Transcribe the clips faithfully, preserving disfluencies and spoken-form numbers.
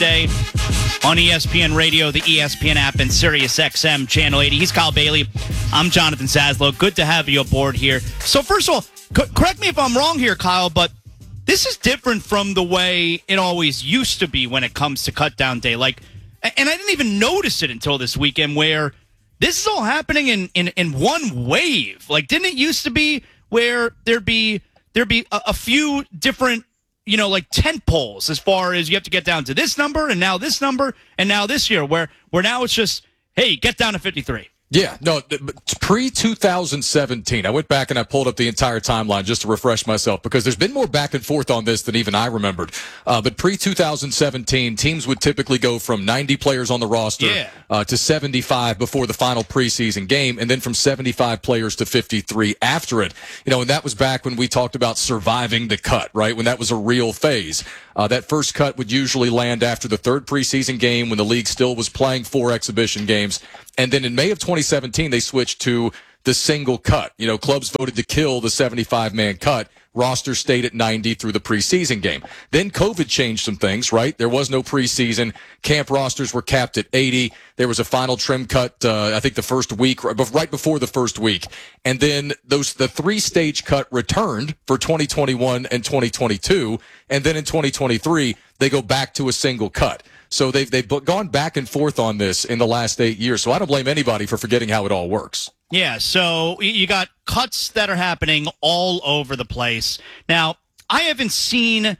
weekday on E S P N Radio, the E S P N app, and Sirius X M Channel eighty. He's Kyle Bailey. I'm Jonathan Saslow. Good to have you aboard here. So first of all, co- correct me if I'm wrong here, Kyle, but this is different from the way it always used to be when it comes to cut down day. Like, and I didn't even notice it until this weekend where this is all happening in, in, in one wave. Like, didn't it used to be where there'd be there'd be a, a few different, you know, like tent poles as far as you have to get down to this number and now this number and now this year where where now it's just, hey, get down to fifty-three. Yeah, no, pre twenty seventeen, I went back and I pulled up the entire timeline just to refresh myself because there's been more back and forth on this than even I remembered. Uh, but pre twenty seventeen, teams would typically go from ninety players on the roster yeah. uh, to seventy-five before the final preseason game, and then from seventy-five players to fifty-three after it. You know, and that was back when we talked about surviving the cut, right, when that was a real phase. Uh, that first cut would usually land after the third preseason game when the league still was playing four exhibition games. And then in May of twenty seventeen, they switched to the single cut. You know, clubs voted to kill the seventy-five man cut. Roster stayed at ninety through the preseason game. Then COVID changed some things, right? There was no preseason. Camp rosters were capped at eighty. There was a final trim cut, uh, I think the first week, right before the first week. And then those the three-stage cut returned for twenty twenty-one and twenty twenty-two. And then in twenty twenty-three, they go back to a single cut. So they've they've gone back and forth on this in the last eight years. So I don't blame anybody for forgetting how it all works. Yeah, so you got cuts that are happening all over the place. Now, I haven't seen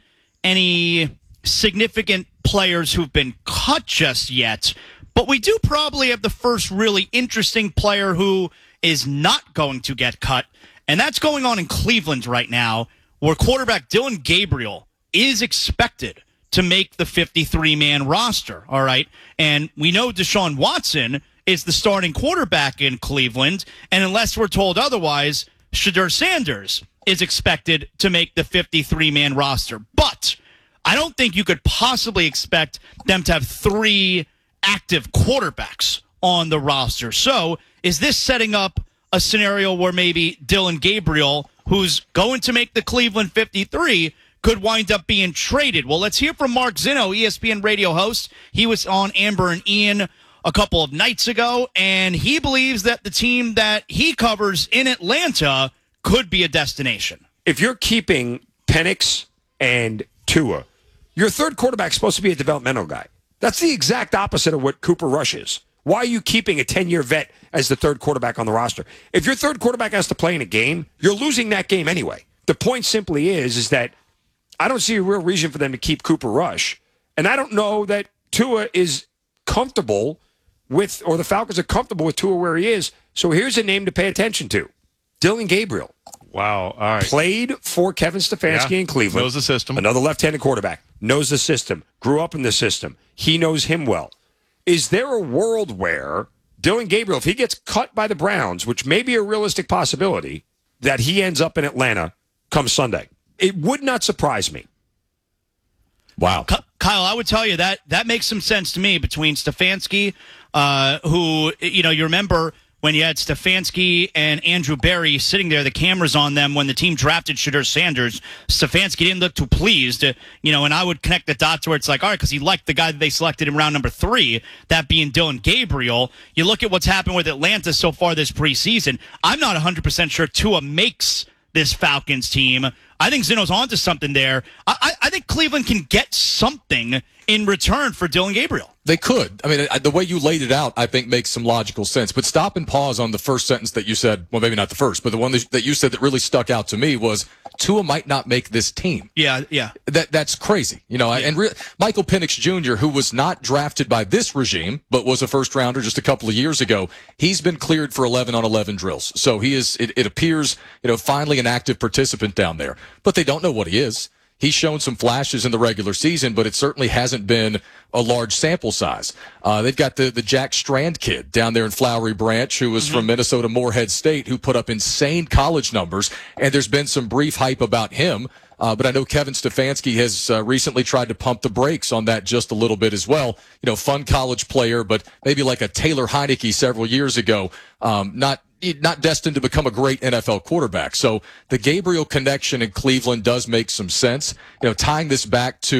any significant players who've been cut just yet, but we do probably have the first really interesting player who is not going to get cut, and that's going on in Cleveland right now, where quarterback Dylan Gabriel is expected to make the fifty-three man roster, all right? And we know Deshaun Watson is the starting quarterback in Cleveland, and unless we're told otherwise, Shedeur Sanders is expected to make the fifty-three man roster. But I don't think you could possibly expect them to have three active quarterbacks on the roster. So is this setting up a scenario where maybe Dylan Gabriel, who's going to make the Cleveland fifty-three, could wind up being traded? Well, let's hear from Mark Zinno, E S P N radio host. He was on Amber and Ian a couple of nights ago, and he believes that the team that he covers in Atlanta could be a destination. If you're keeping Penix and Tua, your third quarterback's supposed to be a developmental guy. That's the exact opposite of what Cooper Rush is. Why are you keeping a ten-year vet as the third quarterback on the roster? If your third quarterback has to play in a game, you're losing that game anyway. The point simply is, is that I don't see a real reason for them to keep Cooper Rush. And I don't know that Tua is comfortable with, or the Falcons are comfortable with Tua where he is. So here's a name to pay attention to. Dylan Gabriel. Wow. All right. Played for Kevin Stefanski yeah. in Cleveland. Knows the system. Another left-handed quarterback. Knows the system. Grew up in the system. He knows him well. Is there a world where Dylan Gabriel, if he gets cut by the Browns, which may be a realistic possibility, that he ends up in Atlanta come Sunday? It would not surprise me. Wow. Kyle, I would tell you that that makes some sense to me between Stefanski, uh, who, you know, you remember when you had Stefanski and Andrew Berry sitting there, the cameras on them when the team drafted Shedeur Sanders. Stefanski didn't look too pleased, uh, you know, and I would connect the dots where it's like, all right, because he liked the guy that they selected in round number three, that being Dylan Gabriel. You look at what's happened with Atlanta so far this preseason. I'm not one hundred percent sure Tua makes this Falcons team. I think Zino's onto something there. I, I, I think Cleveland can get something in return for Dylan Gabriel. They could. I mean, the way you laid it out, I think, makes some logical sense. But stop and pause on the first sentence that you said. Well, maybe not the first, but the one that you said that really stuck out to me was Tua might not make this team. Yeah, yeah. That That's crazy. You know, yeah. and re- Michael Penix Junior, who was not drafted by this regime, but was a first-rounder just a couple of years ago, he's been cleared for eleven on eleven drills. So he is, it, it appears, you know, finally an active participant down there. But they don't know what he is. He's shown some flashes in the regular season, but it certainly hasn't been a large sample size. Uh, they've got the, the Jack Strand kid down there in Flowery Branch, who was mm-hmm. from Minnesota Moorhead State, who put up insane college numbers, and there's been some brief hype about him. Uh, but I know Kevin Stefanski has uh, recently tried to pump the brakes on that just a little bit as well. You know, fun college player, but maybe like a Taylor Heineke several years ago, um, not not destined to become a great N F L quarterback. So the Gabriel connection in Cleveland does make some sense. You know, tying this back to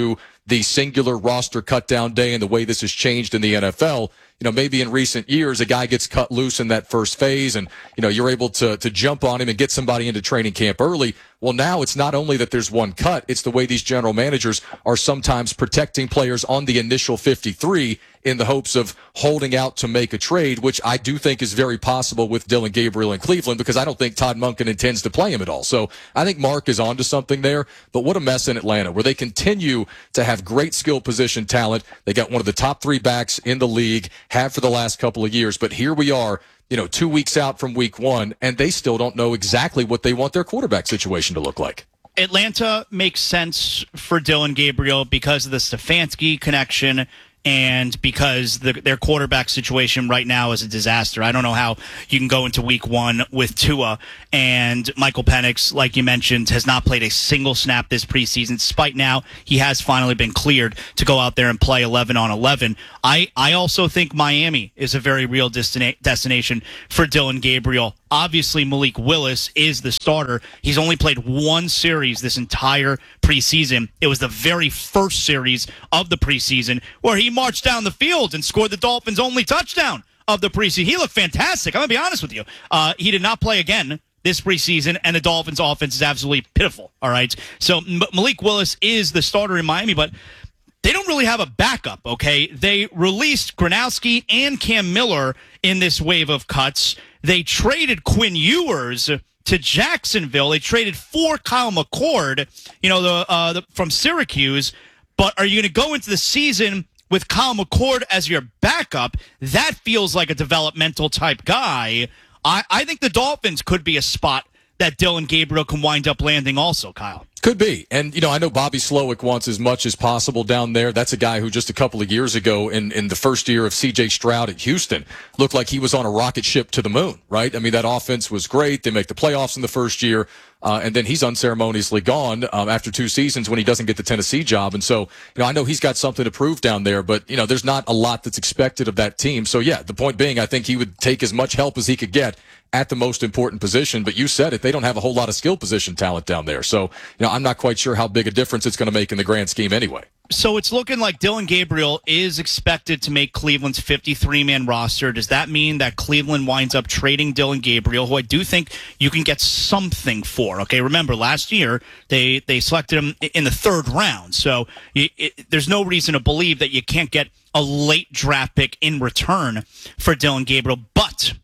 the singular roster cut down day and the way this has changed in the N F L, you know, maybe in recent years, a guy gets cut loose in that first phase and, you know, you're able to, to jump on him and get somebody into training camp early. Well, now it's not only that there's one cut, it's the way these general managers are sometimes protecting players on the initial fifty-three in the hopes of holding out to make a trade, which I do think is very possible with Dillon Gabriel in Cleveland, because I don't think Todd Monken intends to play him at all. So I think Mark is onto something there. But what a mess in Atlanta, where they continue to have great skill position talent. They got one of the top three backs in the league, have for the last couple of years. But here we are, you know, two weeks out from week one, and they still don't know exactly what they want their quarterback situation to look like. Atlanta makes sense for Dillon Gabriel because of the Stefanski connection and because the, their quarterback situation right now is a disaster. I don't know how you can go into week one with Tua, and Michael Penix, like you mentioned, has not played a single snap this preseason, despite now he has finally been cleared to go out there and play eleven on eleven. I, I also think Miami is a very real destina- destination for Dillon Gabriel. Obviously, Malik Willis is the starter. He's only played one series this entire preseason. It was the very first series of the preseason where he marched down the field and scored the Dolphins' only touchdown of the preseason. He looked fantastic. I'm going to be honest with you. Uh, he did not play again this preseason, and the Dolphins' offense is absolutely pitiful. All right? So M- Malik Willis is the starter in Miami, but they don't really have a backup, okay? They released Gronowski and Cam Miller in this wave of cuts. They traded Quinn Ewers to Jacksonville. They traded for Kyle McCord, you know, the, uh, the from Syracuse. But are you going to go into the season with Kyle McCord as your backup? That feels like a developmental type guy. I, I think the Dolphins could be a spot that Dillon Gabriel can wind up landing also, Kyle. Could be. And, you know, I know Bobby Slowick wants as much as possible down there. That's a guy who just a couple of years ago in, in the first year of C J Stroud at Houston looked like he was on a rocket ship to the moon, right? I mean, that offense was great. They make the playoffs in the first year. Uh, and then he's unceremoniously gone um, after two seasons when he doesn't get the Tennessee job. And so, you know, I know he's got something to prove down there, but, you know, there's not a lot that's expected of that team. So, yeah, the point being, I think he would take as much help as he could get at the most important position. But you said it, they don't have a whole lot of skill position talent down there. So, you know, I'm not quite sure how big a difference it's going to make in the grand scheme anyway. So it's looking like Dillon Gabriel is expected to make Cleveland's fifty-three man roster. Does that mean that Cleveland winds up trading Dillon Gabriel, who I do think you can get something for? Okay, remember, last year they, they selected him in the third round. So it, it, there's no reason to believe that you can't get a late draft pick in return for Dillon Gabriel. But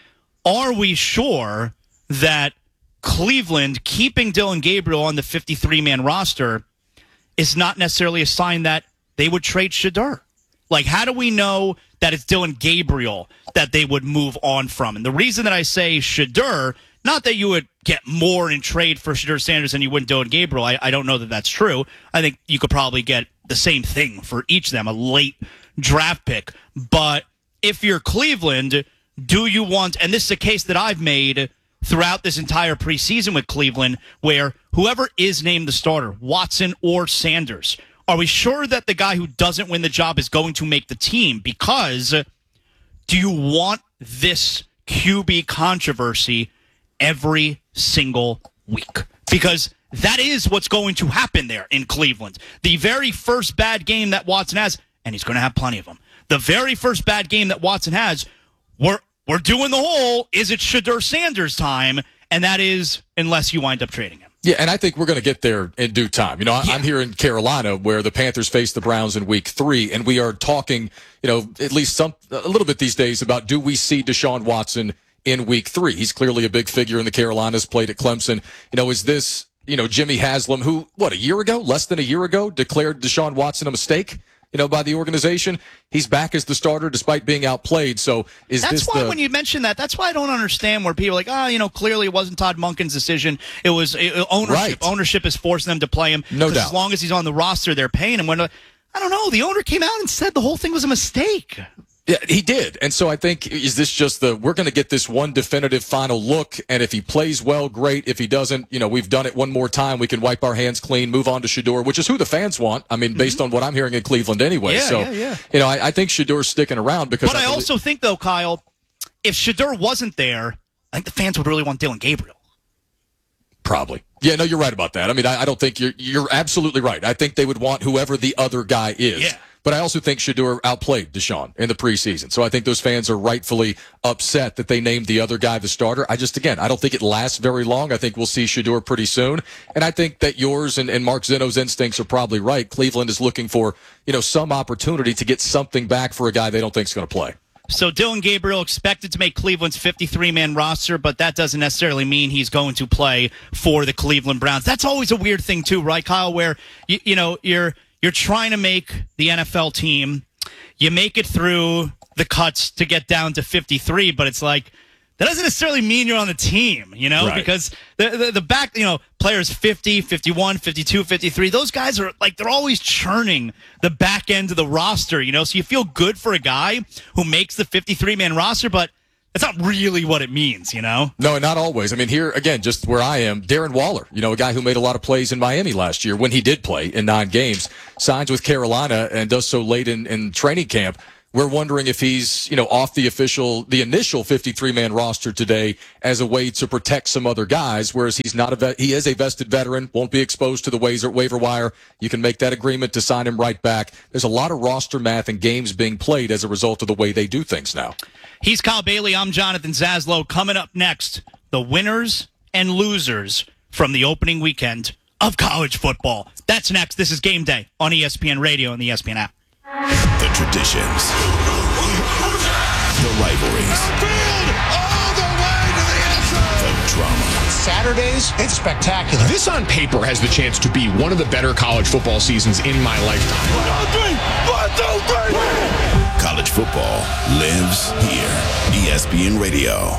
are we sure that Cleveland keeping Dillon Gabriel on the fifty-three man roster is not necessarily a sign that they would trade Shedeur? Like, how do we know that it's Dillon Gabriel that they would move on from? And the reason that I say Shedeur, not that you would get more in trade for Shedeur Sanders than you would Dillon Gabriel. I, I don't know that that's true. I think you could probably get the same thing for each of them, a late draft pick. But if you're Cleveland, do you want, and this is a case that I've made throughout this entire preseason with Cleveland, where whoever is named the starter, Watson or Sanders, are we sure that the guy who doesn't win the job is going to make the team? Because do you want this Q B controversy every single week? Because that is what's going to happen there in Cleveland. The very first bad game that Watson has, and he's going to have plenty of them, the very first bad game that Watson has, we're We're doing the whole, is it Shedeur Sanders time? And that is, unless you wind up trading him. Yeah, and I think we're going to get there in due time. You know, yeah. I'm here in Carolina where the Panthers face the Browns in week three, and we are talking, you know, at least some a little bit these days about, do we see Deshaun Watson in week three? He's clearly a big figure in the Carolinas, played at Clemson. You know, is this, you know, Jimmy Haslam, who, what, a year ago, less than a year ago, declared Deshaun Watson a mistake? You know, by the organization, he's back as the starter despite being outplayed. So is that's this why the... when you mention that, that's why I don't understand where people are like, oh, you know, clearly it wasn't Todd Monken's decision. It was it, ownership. Right. Ownership is forcing them to play him. No doubt. As long as he's on the roster, they're paying him. When I don't know, the owner came out and said the whole thing was a mistake. Yeah, he did. And so I think, is this just the, we're going to get this one definitive final look, and if he plays well, great. If he doesn't, you know, we've done it one more time. We can wipe our hands clean, move on to Shedeur, which is who the fans want. I mean, based mm-hmm. on what I'm hearing in Cleveland anyway. Yeah, so, yeah, yeah. you know, I, I think Shedeur's sticking around because. But I, I also think, though, Kyle, if Shedeur wasn't there, I think the fans would really want Dillon Gabriel. Probably. Yeah, no, you're right about that. I mean, I, I don't think you're you're absolutely right. I think they would want whoever the other guy is. Yeah. But I also think Shedeur outplayed Deshaun in the preseason. So I think those fans are rightfully upset that they named the other guy the starter. I just, again, I don't think it lasts very long. I think we'll see Shedeur pretty soon. And I think that yours and, and Mark Zeno's instincts are probably right. Cleveland is looking for, you know, some opportunity to get something back for a guy they don't think is going to play. So Dillon Gabriel expected to make Cleveland's fifty-three man roster, but that doesn't necessarily mean he's going to play for the Cleveland Browns. That's always a weird thing too, right, Kyle, where, you, you know, you're you're trying to make the N F L team. You make it through the cuts to get down to fifty-three, but it's like, that doesn't necessarily mean you're on the team, you know, right. because the, the the back, you know, players fifty, fifty-one, fifty-two, fifty-three, those guys are like, they're always churning the back end of the roster, you know, so you feel good for a guy who makes the fifty-three man roster, but that's not really what it means, you know? No, and not always. I mean, here, again, just where I am, Darren Waller, you know, a guy who made a lot of plays in Miami last year when he did play in nine games, signs with Carolina and does so late in, in training camp. We're wondering if he's, you know, off the official, the initial fifty-three man roster today as a way to protect some other guys, whereas he's not a vet, he is a vested veteran, won't be exposed to the waiver, waiver wire. You can make that agreement to sign him right back. There's a lot of roster math and games being played as a result of the way they do things now. He's Kyle Bailey. I'm Jonathan Zaslow. Coming up next, the winners and losers from the opening weekend of college football. That's next. This is Game Day on E S P N Radio and the E S P N app. The traditions, the rivalries, all the way to the inside. The drama. Saturdays, it's spectacular. This on paper has the chance to be one of the better college football seasons in my lifetime. One, two, three. One, two, three. College football lives here. E S P N Radio.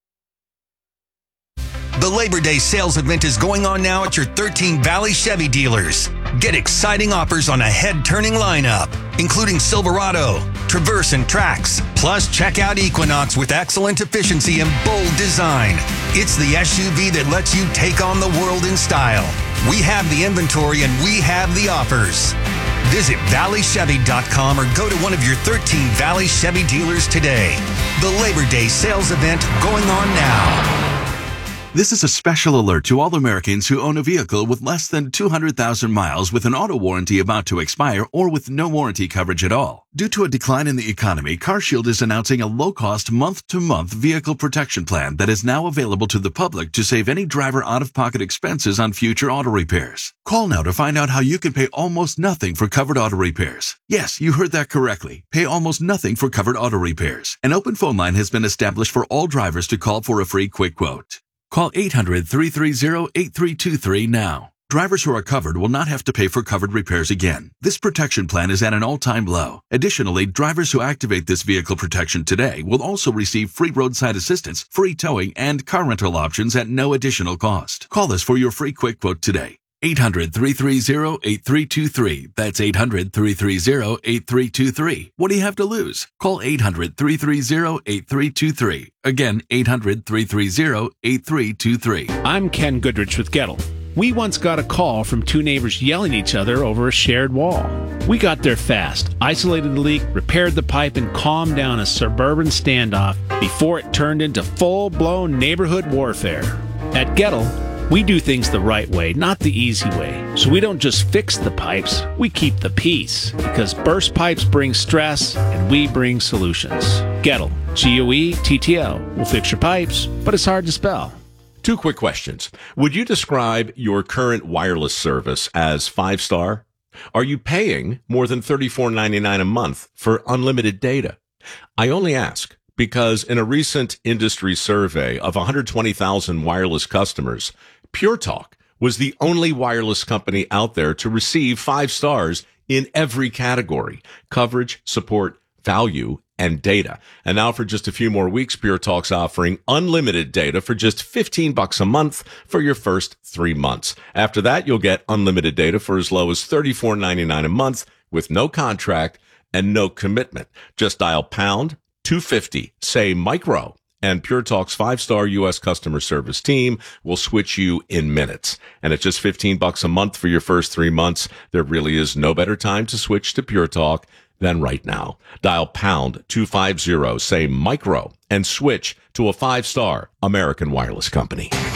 The Labor Day sales event is going on now at your thirteen Valley Chevy dealers. Get exciting offers on a head-turning lineup, including Silverado, Traverse, and Trax. Plus, check out Equinox with excellent efficiency and bold design. It's the S U V that lets you take on the world in style. We have the inventory and we have the offers. Visit valley chevy dot com or go to one of your thirteen Valley Chevy dealers today. The Labor Day sales event going on now. This is a special alert to all Americans who own a vehicle with less than two hundred thousand miles with an auto warranty about to expire or with no warranty coverage at all. Due to a decline in the economy, CarShield is announcing a low-cost month-to-month vehicle protection plan that is now available to the public to save any driver out-of-pocket expenses on future auto repairs. Call now to find out how you can pay almost nothing for covered auto repairs. Yes, you heard that correctly. Pay almost nothing for covered auto repairs. An open phone line has been established for all drivers to call for a free quick quote. Call eight hundred, three three zero, eight three two three now. Drivers who are covered will not have to pay for covered repairs again. This protection plan is at an all-time low. Additionally, drivers who activate this vehicle protection today will also receive free roadside assistance, free towing, and car rental options at no additional cost. Call us for your free quick quote today. eight hundred, three three zero, eight three two three. That's eight hundred, three three zero, eight three two three. What do you have to lose? Call eight hundred, three three zero, eight three two three. Again, eight hundred, three three zero, eight three two three. I'm Ken Goodrich with Gettle. We once got a call from two neighbors yelling at each other over a shared wall. We got there fast, isolated the leak, repaired the pipe, and calmed down a suburban standoff before it turned into full-blown neighborhood warfare. At Gettle, we do things the right way, not the easy way. So we don't just fix the pipes, we keep the peace. Because burst pipes bring stress, and we bring solutions. Gettle, G O E T T L. We'll fix your pipes, but it's hard to spell. Two quick questions. Would you describe your current wireless service as five-star? Are you paying more than thirty-four ninety-nine a month for unlimited data? I only ask because in a recent industry survey of one hundred twenty thousand wireless customers, Pure Talk was the only wireless company out there to receive five stars in every category: coverage, support, value, and data. And now for just a few more weeks, Pure Talk's offering unlimited data for just fifteen bucks a month for your first three months. After that, you'll get unlimited data for as low as thirty-four ninety-nine a month with no contract and no commitment. Just dial pound two fifty, say micro, and Pure Talk's five-star U S customer service team will switch you in minutes. And at just fifteen bucks a month for your first three months, there really is no better time to switch to Pure Talk than right now. Dial pound two fifty, say micro, and switch to a five-star American wireless company.